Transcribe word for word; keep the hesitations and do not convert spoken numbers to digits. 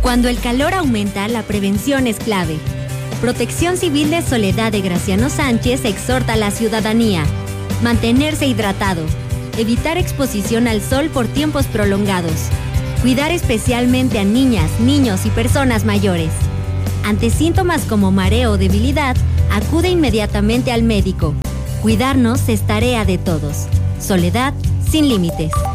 Cuando el calor aumenta, la prevención es clave. Protección Civil de Soledad de Graciano Sánchez exhorta a la ciudadanía. Mantenerse hidratado. Evitar exposición al sol por tiempos prolongados. Cuidar especialmente a niñas, niños y personas mayores. Ante síntomas como mareo o debilidad, acude inmediatamente al médico. Cuidarnos es tarea de todos. Soledad sin límites.